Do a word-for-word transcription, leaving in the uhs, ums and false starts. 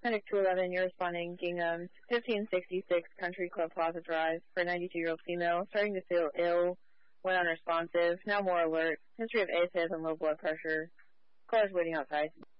Medic two eleven, you're responding, Gingham, fifteen sixty-six Country Club Plaza Drive, for a ninety-two-year-old female, starting to feel ill, went unresponsive, now more alert, history of AFib and low blood pressure, caller's waiting outside.